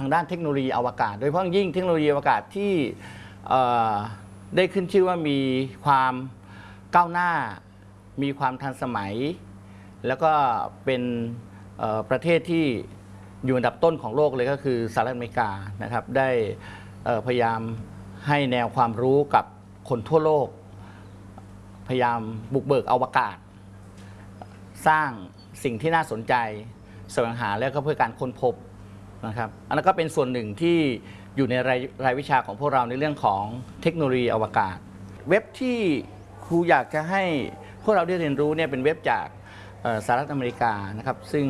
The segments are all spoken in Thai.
ทางด้านเทคโนโลยีอวกาศโดยเฉพาะยิ่งเทคโนโลยีอวกาศที่ได้ขึ้นชื่อว่ามีความก้าวหน้ามีความทันสมัยแล้วก็เป็นประเทศที่อยู่อันดับต้นของโลกเลยก็คือสหรัฐอเมริกานะครับได้พยายามให้แนวความรู้กับคนทั่วโลกพยายามบุกเบิกอวกาศสร้างสิ่งที่น่าสนใจแสวงหาแล้วก็เพื่อการค้นพบนะครับอันนั้นก็เป็นส่วนหนึ่งที่อยู่ในรายวิชาของพวกเราในเรื่องของเทคโนโลยีอวกาศเว็บที่ครูอยากจะให้พวกเราได้เรียนรู้เนี่ยเป็นเว็บจากสหรัฐอเมริกานะครับซึ่ง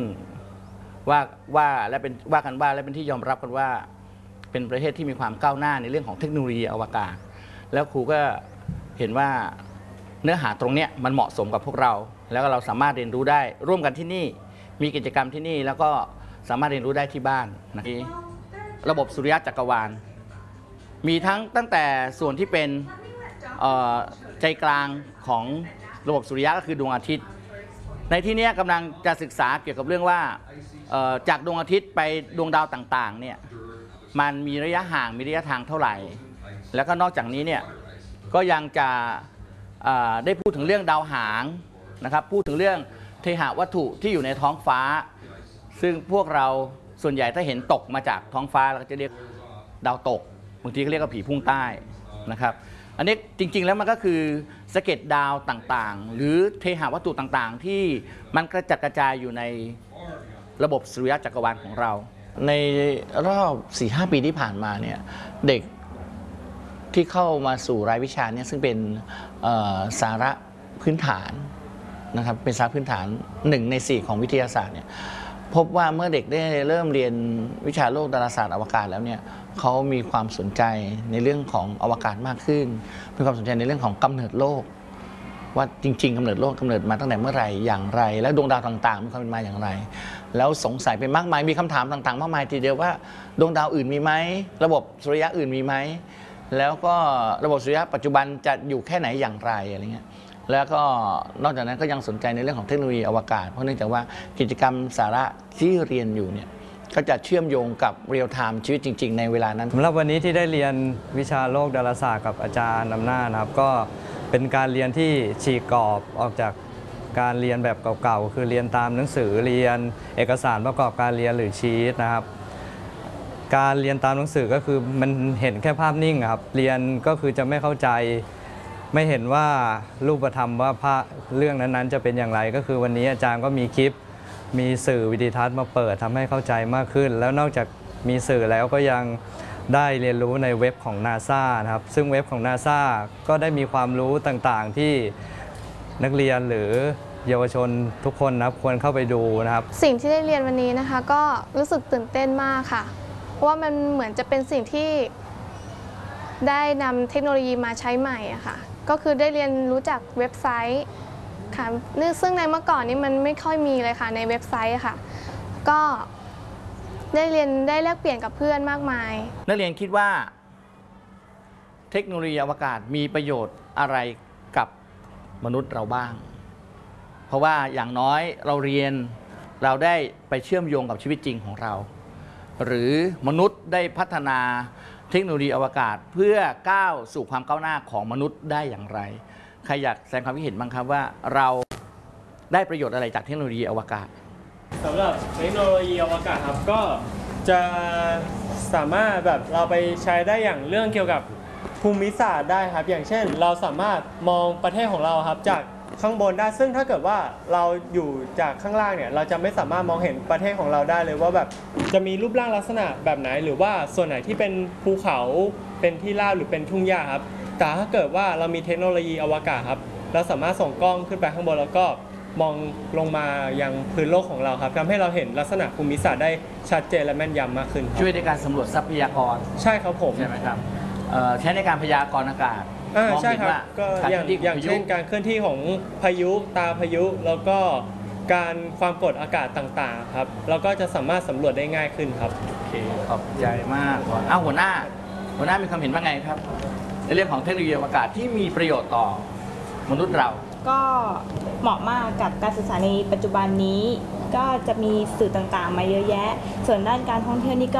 ว่ากันว่าและเป็นที่ยอมรับกันว่าเป็นประเทศที่มีความก้าวหน้าในเรื่องของเทคโนโลยีอวกาศแล้วครูก็เห็นว่าเนื้อหาตรงนี้มันเหมาะสมกับพวกเราแล้วก็เราสามารถเรียนรู้ได้ร่วมกันที่นี่มีกิจกรรมที่นี่แล้วก็สามารถเรียนรู้ได้ที่บ้านนะระบบสุริยะจักรวาลมีตั้งแต่ส่วนที่เป็นใจกลางของระบบสุริยะก็คือดวงอาทิตย์ในที่นี้กำลังจะศึกษาเกี่ยวกับเรื่องว่าจากดวงอาทิตย์ไปดวงดาวต่างๆเนี่ยมันมีระยะห่างมีระยะทางเท่าไหร่แล้วก็นอกจากนี้เนี่ยก็ยังจะได้พูดถึงเรื่องดาวหางนะครับพูดถึงเรื่องเทหะวัตถุที่อยู่ในท้องฟ้าซึ่งพวกเราส่วนใหญ่ถ้าเห็นตกมาจากท้องฟ้าเราก็จะเรียกดาวตกบางทีก็เรียกว่าผีพุ่งใต้นะครับอันนี้จริงๆแล้วมันก็คือสะเก็ดดาวต่างๆหรือเทหะวัตถุต่างๆที่มันกระจัดกระจายอยู่ในระบบสุริยะจักรวาลของเราในรอบ 4-5 ปีที่ผ่านมาเนี่ยเด็กที่เข้ามาสู่รายวิชาเนี่ยซึ่งเป็นสาระพื้นฐานนะครับเป็นสาระพื้นฐาน1 ใน 4ของวิทยาศาสตร์เนี่ยพบว่าเมื่อเด็กได้เริ่มเรียนวิชาโลกดาราศาสตร์อวกาศแล้วเนี่ยเขามีความสนใจในเรื่องของอวกาศมากขึ้นมีความสนใจในเรื่องของกำเนิดโลกว่าจริงๆกำเนิดโลกกำเนิดมาตั้งแต่เมื่อไหร่อย่างไรและดวงดาวต่างๆมีความเป็นมาอย่างไรแล้วสงสัยไปมากมายมีคำถามต่างๆมากมายทีเดียวว่าดวงดาวอื่นมีไหมระบบสุริยะอื่นมีไหมแล้วก็ระบบสุริยะปัจจุบันจะอยู่แค่ไหนอย่างไรอะไรเงี้ยแล้วก็นอกจากนั้นก็ยังสนใจในเรื่องของเทคโนโลยีอวกาศเพราะเนื่องจากว่ากิจกรรมสาระที่เรียนอยู่เนี่ยก็จะเชื่อมโยงกับเรียลไทม์ชีวิตจริงๆในเวลานั้นสำหรับวันนี้ที่ได้เรียนวิชาโลกดาราศาสตร์กับอาจารย์นำหน้านะครับก็เป็นการเรียนที่ฉีกกรอบออกจากการเรียนแบบเก่าๆคือเรียนตามหนังสือเรียนเอกสารประกอบการเรียนหรือชีทนะครับการเรียนตามหนังสือก็คือมันเห็นแค่ภาพนิ่งครับเรียนก็คือจะไม่เข้าใจไม่เห็นว่ารูปธรรมว่าพระเรื่องนั้นๆจะเป็นอย่างไรก็คือวันนี้อาจารย์ก็มีคลิปมีสื่อวิดีทัศน์มาเปิดทำให้เข้าใจมากขึ้นแล้วนอกจากมีสื่อแล้วก็ยังได้เรียนรู้ในเว็บของ NASA นะครับซึ่งเว็บของ NASA ก็ได้มีความรู้ต่างๆที่นักเรียนหรือเยาวชนทุกคนนะครับควรเข้าไปดูนะครับสิ่งที่ได้เรียนวันนี้นะคะก็รู้สึกตื่นเต้นมากค่ะเพราะว่ามันเหมือนจะเป็นสิ่งที่ได้นำเทคโนโลยีมาใช้ใหม่อะค่ะก็คือได้เรียนรู้จากเว็บไซต์ค่ะซึ่งในเมื่อก่อนนี้มันไม่ค่อยมีเลยค่ะในเว็บไซต์ค่ะก็ได้เรียนได้แลกเปลี่ยนกับเพื่อนมากมายนักเรียนคิดว่าเทคโนโลยีอวกาศมีประโยชน์อะไรกับมนุษย์เราบ้างเพราะว่าอย่างน้อยเราเรียนเราได้ไปเชื่อมโยงกับชีวิตจริงของเราหรือมนุษย์ได้พัฒนาเทคโนโลยีอวกาศเพื่อก้าวสู่ความก้าวหน้าของมนุษย์ได้อย่างไรใครอยากแสดงความคิดเห็นบ้างครับว่าเราได้ประโยชน์อะไรจากเทคโนโลยีอวกาศสำหรับเทคโนโลยีอวกาศครับก็จะสามารถแบบเราไปใช้ได้อย่างเรื่องเกี่ยวกับภูมิศาสตร์ได้ครับอย่างเช่นเราสามารถมองประเทศของเราครับจากข้างบนได้ซึ่งถ้าเกิดว่าเราอยู่จากข้างล่างเนี่ยเราจะไม่สามารถมองเห็นประเทศของเราได้เลยว่าแบบจะมีรูปร่างลักษณะแบบไหนหรือว่าส่วนไหนที่เป็นภูเขาเป็นที่ราบหรือเป็นทุ่งหญ้าครับแต่ถ้าเกิดว่าเรามีเทคโนโลยีอวกาศครับเราสามารถส่งกล้องขึ้นไปข้างบนแล้วก็มองลงมายังพื้นโลกของเราครับทำให้เราเห็นลักษณะภูมิศาสตร์ได้ชัดเจนและแม่นยำมากขึ้นช่วยในการสำรวจทรัพยากรใช่ครับผมใช่ไหมครับใช้ในการพยากรณ์อากาศใช่ครับก็อย่างเช่นการเคลื่อนที่ของพายุตาพายุแล้วก็การความกดอากาศต่างๆครับแล้วก็จะสามารถสำรวจได้ง่ายขึ้นครับโอเคขอบใจมากหัวหน้ามีความเห็นว่าไงครับในเรื่องของเทคโนโลยีอวกาศที่มีประโยชน์ต่อมนุษย์เราก็เหมาะมากกับการศึกษาในปัจจุบันนี้ก็จะมีสื่อต่างๆมาเยอะแยะส่วนด้านการท่องเที่ยวนี่ก็